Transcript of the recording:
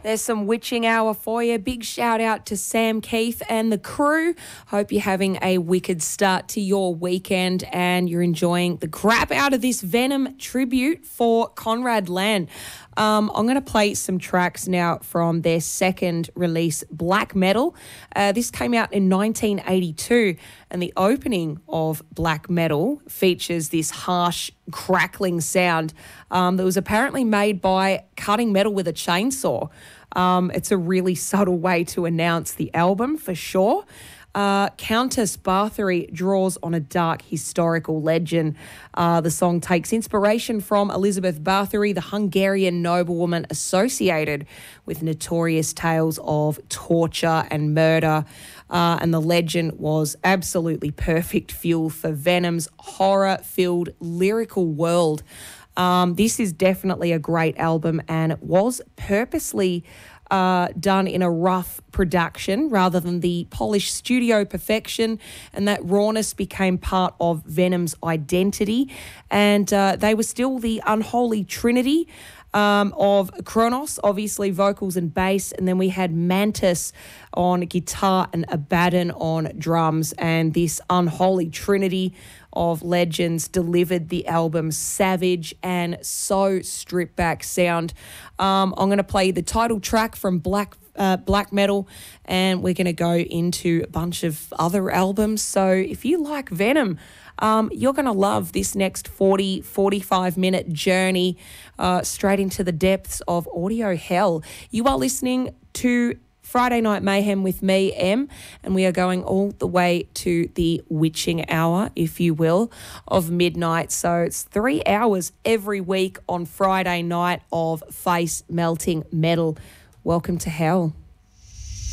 There's some witching hour for you. Big shout out to Sam Keith and the crew. Hope you're having a wicked start to your weekend and you're enjoying the crap out of this Venom tribute for Conrad Land. I'm going to play some tracks now from their second release, Black Metal. This came out in 1982, and the opening of Black Metal features this harsh, crackling sound that was apparently made by cutting metal with a chainsaw. It's a really subtle way to announce the album, for sure. Countess Bathory draws on a dark historical legend. The song takes inspiration from Elizabeth Bathory, the Hungarian noblewoman associated with notorious tales of torture and murder. And the legend was absolutely perfect fuel for Venom's horror-filled lyrical world. This is definitely a great album, and it was purposely done in a rough production rather than the polished studio perfection, and that rawness became part of Venom's identity. And they were still the unholy trinity of Kronos, obviously vocals and bass, and then we had Mantis on guitar and Abaddon on drums, and this unholy trinity of legends delivered the album's savage and so stripped back sound. I'm going to play the title track from Black Metal, and we're going to go into a bunch of other albums. So if you like Venom, you're going to love this next 45-minute journey straight into the depths of audio hell. You are listening to Friday Night Mayhem with me, Em, and we are going all the way to the witching hour, if you will, of midnight. So it's 3 hours every week on Friday night of face-melting metal. Welcome to hell.